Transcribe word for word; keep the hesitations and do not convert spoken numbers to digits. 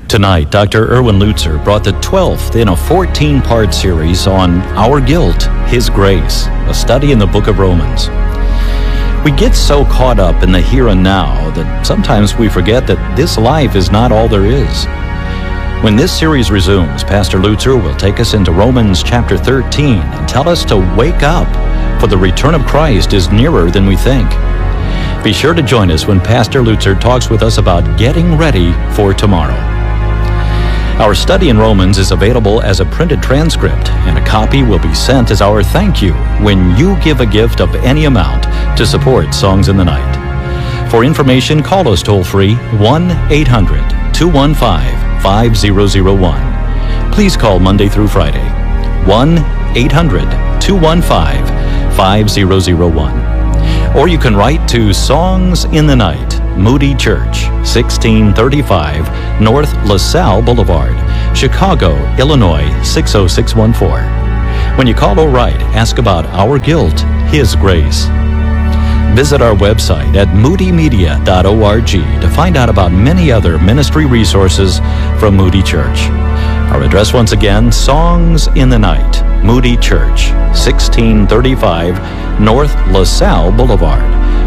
Tonight, Doctor Erwin Lutzer brought the twelfth in a fourteen-part series on Our Guilt, His Grace, a study in the book of Romans. We get so caught up in the here and now that sometimes we forget that this life is not all there is. When this series resumes, Pastor Lutzer will take us into Romans chapter thirteen and tell us to wake up, for the return of Christ is nearer than we think. Be sure to join us when Pastor Lutzer talks with us about getting ready for tomorrow. Our study in Romans is available as a printed transcript, and a copy will be sent as our thank you when you give a gift of any amount to support Songs in the Night. For information, call us toll-free one eight hundred two one five five zero zero one. Please call Monday through Friday, one eight hundred two one five five zero zero one. Or you can write to Songs in the Night, Moody Church, sixteen thirty-five North LaSalle Boulevard, Chicago, Illinois, six oh six one four. When you call or write, ask about Our Guilt, His Grace. Visit our website at moody media dot org to find out about many other ministry resources from Moody Church. Our address once again, Songs in the Night, Moody Church, sixteen thirty-five North LaSalle Boulevard,